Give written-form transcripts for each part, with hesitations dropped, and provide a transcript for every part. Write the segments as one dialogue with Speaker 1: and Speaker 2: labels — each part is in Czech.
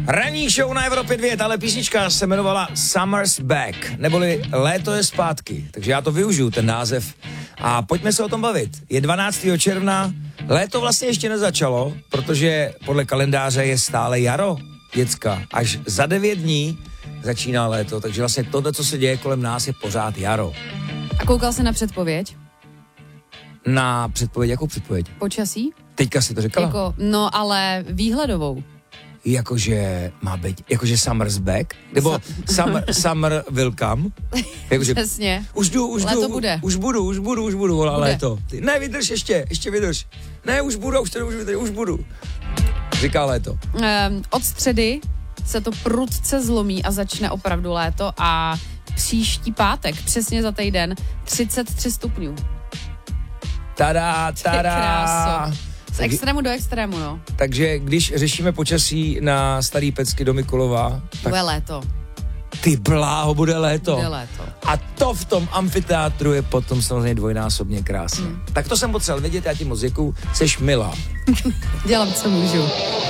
Speaker 1: Ranní show na Evropě 2, tahle písnička se jmenovala Summer's Back, neboli Léto je zpátky, takže já to využiju, ten název, a pojďme se o tom bavit. Je 12. června, léto vlastně ještě nezačalo, protože podle kalendáře je stále jaro, děcka, až za 9 dní začíná léto, takže vlastně tohle, co se děje kolem nás, je pořád jaro.
Speaker 2: A koukal jsi na předpověď?
Speaker 1: Na předpověď, jakou předpověď?
Speaker 2: Počasí?
Speaker 1: Teďka si to říkala?
Speaker 2: No ale výhledovou.
Speaker 1: Jakože má být, jakože Summer's back, nebo summer will come. Jakože,
Speaker 2: přesně.
Speaker 1: Už jdu,
Speaker 2: léto bude.
Speaker 1: Už budu, volá léto. Ne, vydrž ještě vydrž. Ne, už budu, už to nemůžu vydržet, už budu. Říká léto.
Speaker 2: Od středy se to prudce zlomí a začne opravdu léto a příští pátek, přesně za týden, 33 stupňů.
Speaker 1: Tada.
Speaker 2: Kráso. Z extrému do extrému, no.
Speaker 1: Takže když řešíme počasí na Starý Pecky do Mikulova, tak
Speaker 2: bude léto.
Speaker 1: Ty bláho, bude léto.
Speaker 2: Bude léto.
Speaker 1: A to v tom amfiteátru je potom samozřejmě dvojnásobně krásně. Tak to jsem potřeboval vědět, já ti moc děkuju, seš milá.
Speaker 2: Dělám, co můžu.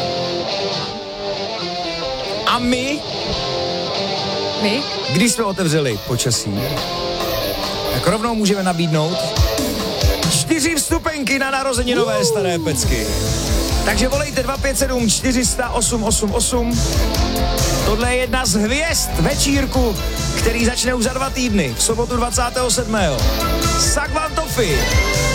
Speaker 1: A my, když jsme otevřeli počasí, tak rovnou můžeme nabídnout 4 vstupenky na narozeninové Staré Pecky. Takže volejte 257 400 888. Tohle je jedna z hvězd večírku, který začne už za 2 týdny, v sobotu 27. Sagwan Toffee.